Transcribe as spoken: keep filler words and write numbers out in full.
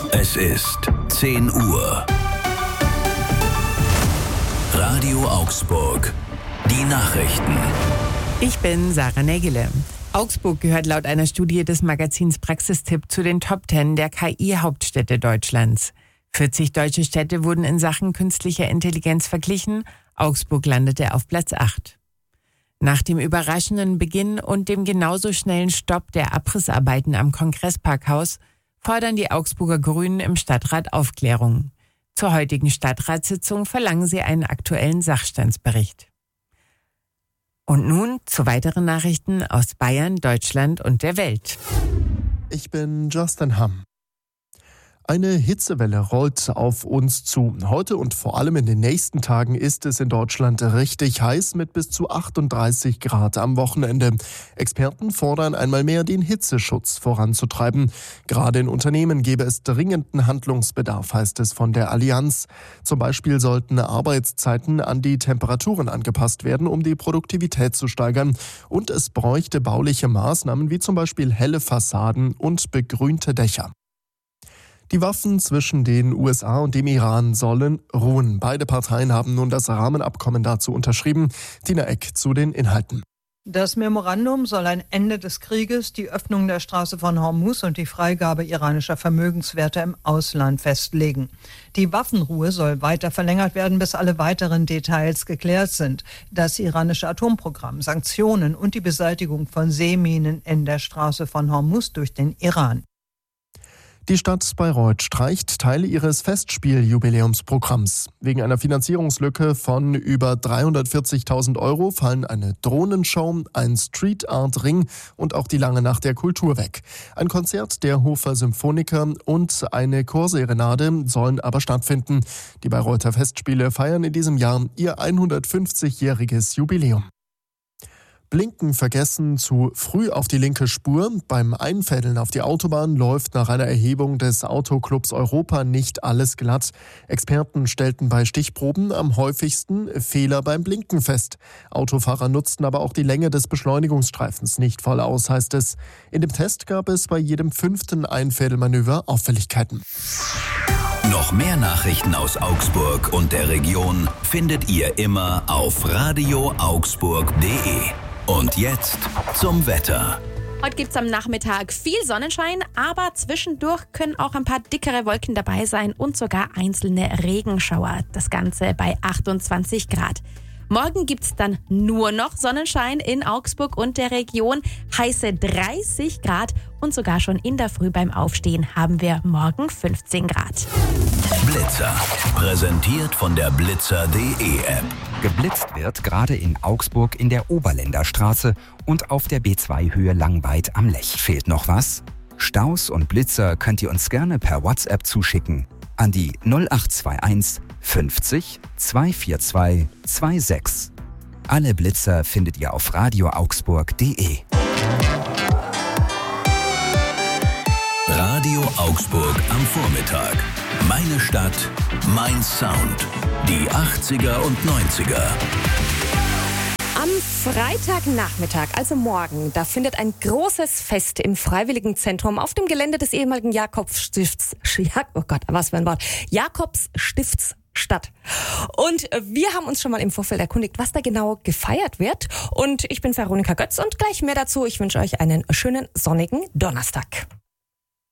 Es ist zehn Uhr. Radio Augsburg. Die Nachrichten. Ich bin Sarah Nägele. Augsburg gehört laut einer Studie des Magazins Praxistipp zu den Top zehn der K I-Hauptstädte Deutschlands. vierzig deutsche Städte wurden in Sachen künstlicher Intelligenz verglichen. Augsburg landete auf Platz acht. Nach dem überraschenden Beginn und dem genauso schnellen Stopp der Abrissarbeiten am Kongressparkhaus fordern die Augsburger Grünen im Stadtrat Aufklärung. Zur heutigen Stadtratssitzung verlangen sie einen aktuellen Sachstandsbericht. Und nun zu weiteren Nachrichten aus Bayern, Deutschland und der Welt. Ich bin Justin Hamm. Eine Hitzewelle rollt auf uns zu. Heute und vor allem in den nächsten Tagen ist es in Deutschland richtig heiß mit bis zu achtunddreißig Grad am Wochenende. Experten fordern einmal mehr, den Hitzeschutz voranzutreiben. Gerade in Unternehmen gäbe es dringenden Handlungsbedarf, heißt es von der Allianz. Zum Beispiel sollten Arbeitszeiten an die Temperaturen angepasst werden, um die Produktivität zu steigern. Und es bräuchte bauliche Maßnahmen wie zum Beispiel helle Fassaden und begrünte Dächer. Die Waffen zwischen den U S A und dem Iran sollen ruhen. Beide Parteien haben nun das Rahmenabkommen dazu unterschrieben. Tina Eck zu den Inhalten. Das Memorandum soll ein Ende des Krieges, die Öffnung der Straße von Hormuz und die Freigabe iranischer Vermögenswerte im Ausland festlegen. Die Waffenruhe soll weiter verlängert werden, bis alle weiteren Details geklärt sind. Das iranische Atomprogramm, Sanktionen und die Beseitigung von Seeminen in der Straße von Hormuz durch den Iran. Die Stadt Bayreuth streicht Teile ihres Festspieljubiläumsprogramms. Wegen einer Finanzierungslücke von über dreihundertvierzigtausend Euro fallen eine Drohnenshow, ein Street Art Ring und auch die Lange Nacht der Kultur weg. Ein Konzert der Hofer Symphoniker und eine Chorserenade sollen aber stattfinden. Die Bayreuther Festspiele feiern in diesem Jahr ihr hundertfünfzigjähriges Jubiläum. Blinken vergessen, zu früh auf die linke Spur. Beim Einfädeln auf die Autobahn läuft nach einer Erhebung des Autoclubs Europa nicht alles glatt. Experten stellten bei Stichproben am häufigsten Fehler beim Blinken fest. Autofahrer nutzten aber auch die Länge des Beschleunigungsstreifens nicht voll aus, heißt es. In dem Test gab es bei jedem fünften Einfädelmanöver Auffälligkeiten. Noch mehr Nachrichten aus Augsburg und der Region findet ihr immer auf radio augsburg punkt de. Und jetzt zum Wetter. Heute gibt es am Nachmittag viel Sonnenschein, aber zwischendurch können auch ein paar dickere Wolken dabei sein und sogar einzelne Regenschauer. Das Ganze bei achtundzwanzig Grad. Morgen gibt es dann nur noch Sonnenschein in Augsburg und der Region, heiße dreißig Grad und sogar schon in der Früh beim Aufstehen haben wir morgen fünfzehn Grad. Blitzer, präsentiert von der blitzer punkt de App. Geblitzt wird gerade in Augsburg in der Oberländerstraße und auf der B zwei Höhe Langweid am Lech. Fehlt noch was? Staus und Blitzer könnt ihr uns gerne per WhatsApp zuschicken an die null acht zwei eins fünfzig zweihundertzweiundvierzig sechsundzwanzig. Alle Blitzer findet ihr auf radio augsburg punkt de. Radio Augsburg am Vormittag. Meine Stadt, mein Sound. Die achtziger und neunziger. Am Freitagnachmittag, also morgen, da findet ein großes Fest im Freiwilligenzentrum auf dem Gelände des ehemaligen Jakobsstifts, oh Gott, was für ein Wort, Jakobsstifts statt. Und wir haben uns schon mal im Vorfeld erkundigt, was da genau gefeiert wird. Und ich bin Veronika Götz und gleich mehr dazu. Ich wünsche euch einen schönen sonnigen Donnerstag.